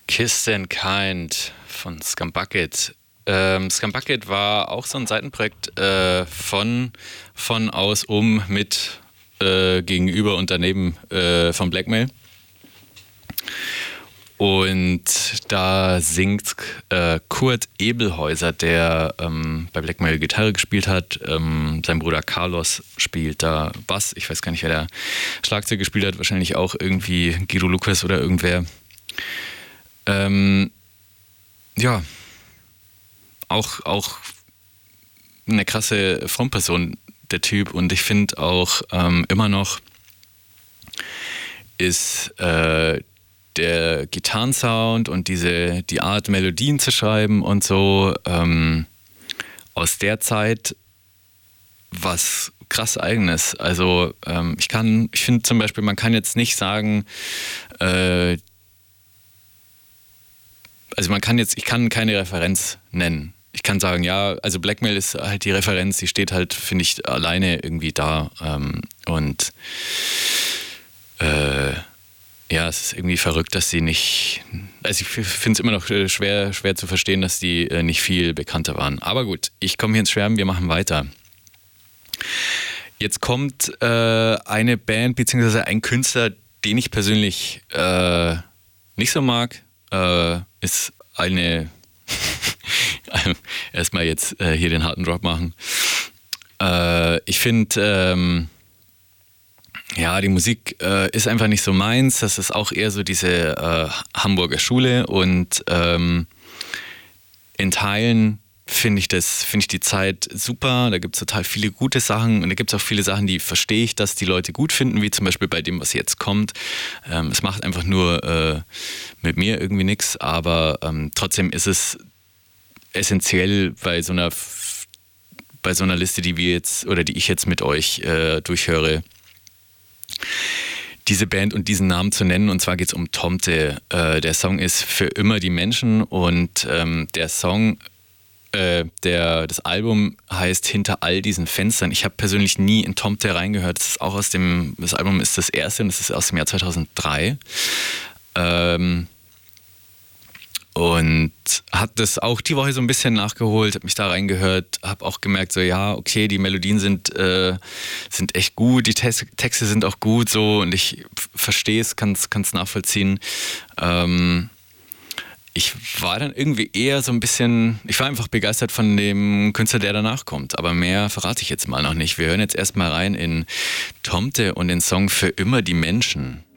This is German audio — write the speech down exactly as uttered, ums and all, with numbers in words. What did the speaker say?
Kissed and Kind von Scumbucket. Ähm, Scumbucket war auch so ein Seitenprojekt äh, von, von aus um mit äh, gegenüber und daneben äh, von Blackmail. Und da singt äh, Kurt Ebelhäuser, der ähm, bei Blackmail Gitarre gespielt hat. Ähm, sein Bruder Carlos spielt da Bass. Ich weiß gar nicht, wer da Schlagzeug gespielt hat. Wahrscheinlich auch irgendwie Guido Lucas oder irgendwer. Ähm, ja, auch, auch eine krasse Frontperson, der Typ. Und ich finde auch ähm, immer noch ist äh, der Gitarrensound und diese, die Art, Melodien zu schreiben und so, ähm, aus der Zeit was krass Eigenes. Also ähm, ich kann, ich finde zum Beispiel, man kann jetzt nicht sagen, äh, also man kann jetzt, ich kann keine Referenz nennen. Ich kann sagen, ja, also Blackmail ist halt die Referenz, die steht halt, finde ich, alleine irgendwie da. Ähm, und äh, ja, es ist irgendwie verrückt, dass sie nicht, also ich finde es immer noch schwer, schwer zu verstehen, dass die äh, nicht viel bekannter waren. Aber gut, ich komme hier ins Schwärmen, wir machen weiter. Jetzt kommt äh, eine Band beziehungsweise ein Künstler, den ich persönlich äh, nicht so mag, äh, ist eine, erstmal jetzt äh, hier den harten Drop machen. Äh, ich finde, ähm, ja, die Musik äh, ist einfach nicht so meins. Das ist auch eher so diese äh, Hamburger Schule und ähm, in Teilen finde ich das, finde ich die Zeit super. Da gibt es total viele gute Sachen und da gibt es auch viele Sachen, die verstehe ich, dass die Leute gut finden, wie zum Beispiel bei dem, was jetzt kommt. Ähm, es macht einfach nur äh, mit mir irgendwie nichts, aber ähm, trotzdem ist es essentiell bei so einer bei so einer Liste, die wir jetzt oder die ich jetzt mit euch äh, durchhöre, diese Band und diesen Namen zu nennen. Und zwar geht es um Tomte. Äh, der Song ist Für immer die Menschen und ähm, der Song, äh, der, das Album heißt Hinter all diesen Fenstern. Ich habe persönlich nie in Tomte reingehört. Das ist auch aus dem, das Album ist das erste und das ist aus dem Jahr zweitausenddrei. Ähm, Und hat das auch die Woche so ein bisschen nachgeholt, habe mich da reingehört, habe auch gemerkt, so ja, okay, die Melodien sind, äh, sind echt gut, die Te- Texte sind auch gut so und ich f- verstehe es, kann es nachvollziehen. Ähm, ich war dann irgendwie eher so ein bisschen, ich war einfach begeistert von dem Künstler, der danach kommt, aber mehr verrate ich jetzt mal noch nicht. Wir hören jetzt erstmal rein in Tomte und den Song Für immer die Menschen.